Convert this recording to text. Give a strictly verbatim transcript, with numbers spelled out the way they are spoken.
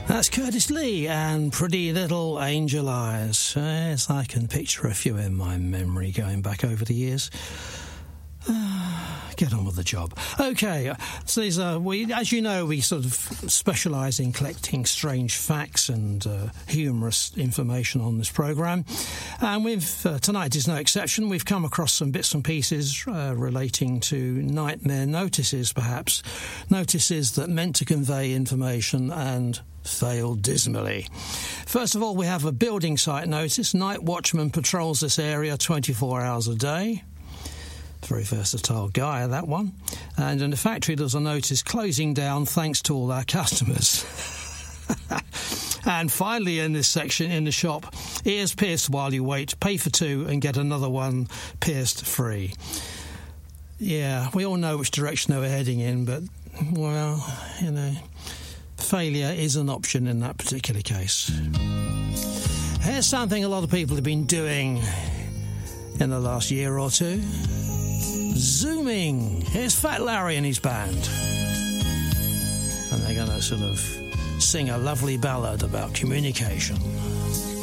That's Curtis Lee and Pretty Little Angel Eyes. Yes, I can picture a few in my memory going back over the years. Get on with the job. Okay, so these are, we, as you know, we sort of specialise in collecting strange facts and uh, humorous information on this programme. And we've, uh, tonight is no exception. We've come across some bits and pieces uh, relating to nightmare notices, perhaps. Notices that meant to convey information and failed dismally. First of all, we have a building site notice. Night watchman patrols this area twenty-four hours a day. Very versatile guy, that one. And in the factory, there's a notice closing down thanks to all our customers. And finally, in this section, in the shop, ears pierced while you wait, pay for two and get another one pierced free. Yeah, we all know which direction they were heading in, but, well, you know, failure is an option in that particular case. Here's something a lot of people have been doing in the last year or two. Zooming. Here's Fat Larry and his band. And they're going to sort of sing a lovely ballad about communication.